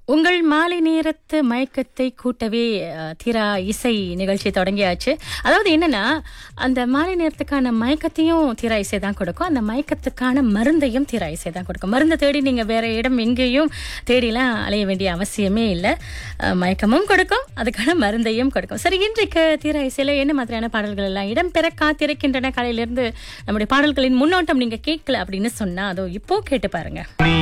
உங்கள் மாலை நேரத்து மயக்கத்தை கூட்டவே தீரா இசை நிகழ்ச்சி தொடங்கியாச்சு. அதாவது என்னன்னா, அந்த மாலை நேரத்துக்கான மயக்கத்தையும் தீரா இசை தான் கொடுக்கும். அந்த மயக்கத்துக்கான மருந்தையும் தீரா இசை தான் கொடுக்கும். மருந்து தேடி நீங்க வேற இடம் எங்கேயும் தேடிலாம் அலைய வேண்டிய அவசியமே இல்லை. மயக்கமும் கொடுக்கும், அதுக்கான மருந்தையும் கொடுக்கும். சரி, இன்றைக்கு தீரா இசையில என்ன மாதிரியான பாடல்கள் எல்லாம் இடம்பெற காத்திருக்கின்றன? காலையிலிருந்து நம்முடைய பாடல்களின் முன்னோட்டம் நீங்க கேட்கல அப்படின்னு சொன்னா அதோ இப்போ கேட்டு பாருங்க.